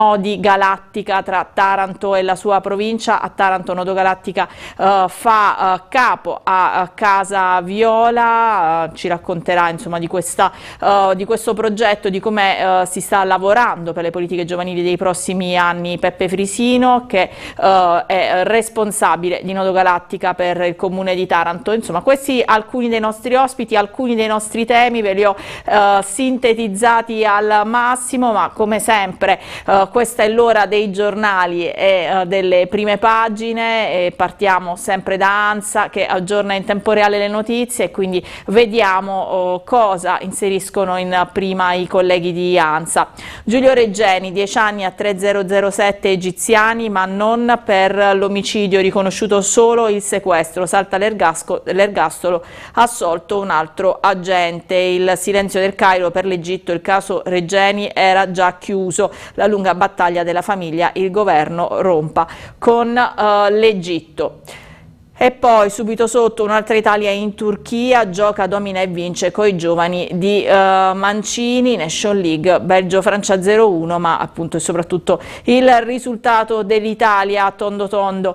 nodi galattica tra Taranto e la sua provincia. A Taranto Nodo Galattica fa capo a Casa Viola, ci racconterà insomma di questo progetto, di come si sta lavorando per le politiche giovanili dei prossimi anni. Peppe Frisino, che è responsabile di Nodo Galattica per il comune di Taranto. Insomma, questi alcuni dei nostri ospiti, alcuni dei nostri temi, ve li ho sintetizzati al massimo, ma come sempre questa è l'ora dei giornali e delle prime pagine, e partiamo sempre da ANSA, che aggiorna in tempo reale le notizie, e quindi vediamo cosa inseriscono in prima i colleghi di ANSA. Giulio Regeni, 10 anni a 3007 egiziani, ma non per l'omicidio, riconosciuto solo il sequestro, salta l'ergastolo, assolto un altro agente. Il silenzio del Cairo per l'Egitto, il caso Regeni era già chiuso, la lunga battaglia della famiglia, il governo rompa con l'Egitto. E poi subito sotto un'altra Italia in Turchia, gioca, domina e vince coi giovani di Mancini, Nation League, Belgio-Francia 0-1, ma appunto e soprattutto il risultato dell'Italia tondo tondo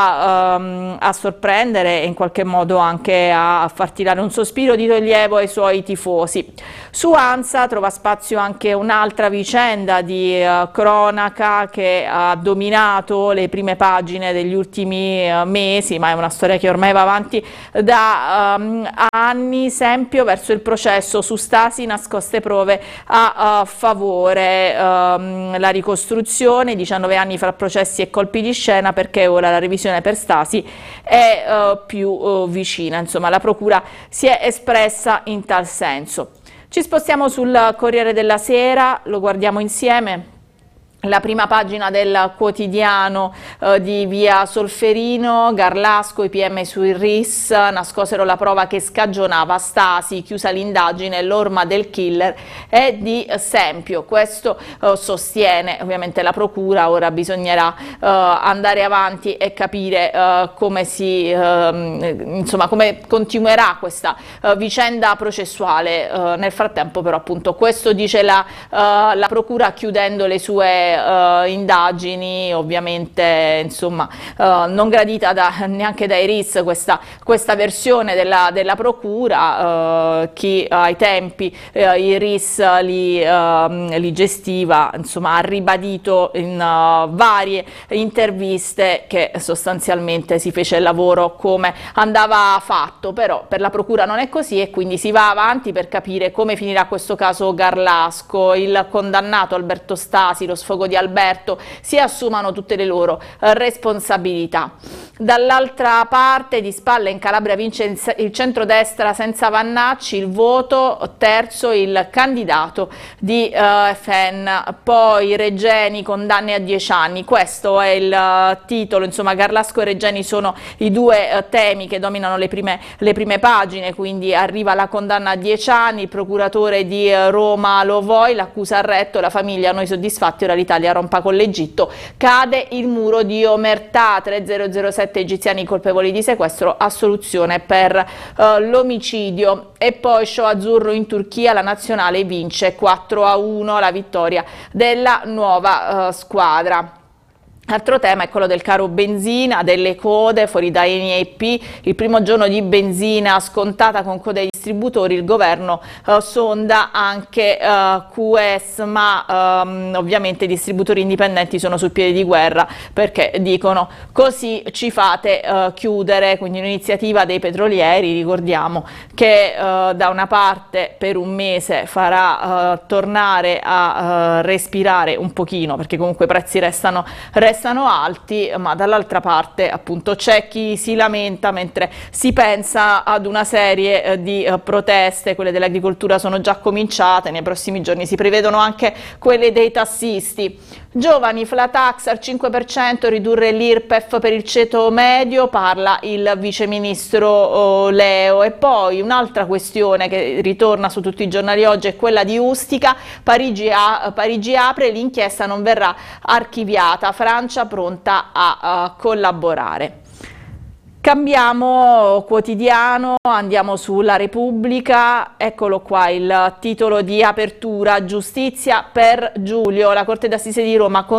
a sorprendere e in qualche modo anche a far tirare un sospiro di sollievo ai suoi tifosi. Su ANSA trova spazio anche un'altra vicenda di cronaca che ha dominato le prime pagine degli ultimi mesi, ma è una storia che ormai va avanti da anni. Sempio verso il processo su Stasi, nascoste prove a favore, la ricostruzione, 19 anni fra processi e colpi di scena, perché ora la revisione per Stasi è più vicina. Insomma, la procura si è espressa in tal senso. Ci spostiamo sul Corriere della Sera, lo guardiamo insieme. La prima pagina del quotidiano di via Solferino, Garlasco, i PM sui RIS, nascosero la prova che scagionava Stasi, chiusa l'indagine, l'orma del killer è di Sempio. Questo sostiene ovviamente la procura. Ora bisognerà andare avanti e capire come come continuerà questa vicenda processuale. Nel frattempo però appunto questo dice la procura, chiudendo le sue indagini, ovviamente insomma non gradita neanche dai RIS questa versione della procura. Chi ai tempi i RIS li gestiva insomma ha ribadito in varie interviste che sostanzialmente si fece il lavoro come andava fatto, però per la procura non è così, e quindi si va avanti per capire come finirà questo caso Garlasco. Il condannato Alberto Stasi, lo sfogo di Alberto, si assumano tutte le loro responsabilità. Dall'altra parte, di spalle in Calabria vince il centrodestra senza Vannacci, il voto, terzo il candidato di FEN. Poi Regeni, condanne a 10 anni, questo è il titolo. Insomma, Garlasco e Regeni sono i due temi che dominano le prime pagine, quindi arriva la condanna a 10 anni, il procuratore di Roma lo vuoi, l'accusa ha retto, la famiglia noi soddisfatti, ora l'Italia rompa con l'Egitto, cade il muro di omertà, 3007 egiziani colpevoli di sequestro, assoluzione per l'omicidio. E poi show azzurro in Turchia, la nazionale vince 4-1, la vittoria della nuova squadra. Altro tema è quello del caro benzina, delle code fuori da Eni e EP, il primo giorno di benzina scontata con code ai distributori, il governo sonda anche QS, ma ovviamente i distributori indipendenti sono sul piede di guerra perché dicono così ci fate chiudere, quindi un'iniziativa dei petrolieri, ricordiamo che da una parte per un mese farà tornare a respirare un pochino, perché comunque i prezzi restano alti, ma dall'altra parte appunto c'è chi si lamenta mentre si pensa ad una serie di proteste. Quelle dell'agricoltura sono già cominciate, nei prossimi giorni si prevedono anche quelle dei tassisti. Giovani, flat tax al 5%, ridurre l'IRPEF per il ceto medio, parla il viceministro Leo. E poi un'altra questione che ritorna su tutti i giornali oggi è quella di Ustica, Parigi apre, l'inchiesta non verrà archiviata, Francia pronta a collaborare. Cambiamo quotidiano, andiamo sulla Repubblica, eccolo qua il titolo di apertura: giustizia per Giulio. La Corte d'Assise di Roma